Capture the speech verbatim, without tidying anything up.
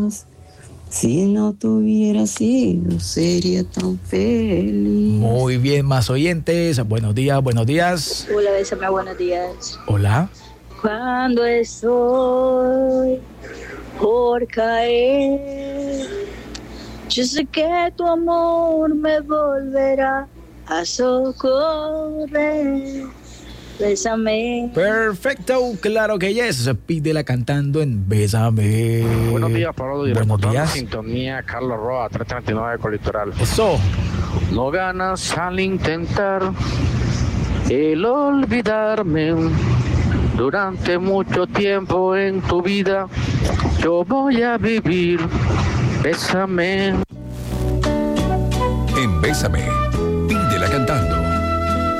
Si no tuviera sido, sería tan feliz. Muy bien, más oyentes. Buenos días, buenos días. Hola, bésame, buenos días. Hola. Cuando estoy por caer, yo sé que tu amor me volverá a socorrer. Bésame. Perfecto, claro que yes. Pídela cantando en Bésame. Buenos días, Pablo. Buenos días. Sintonía, Carlos Roa, trescientos treinta y nueve Colitoral. Eso. No ganas al intentar el olvidarme. Durante mucho tiempo en tu vida yo voy a vivir. Bésame. En Bésame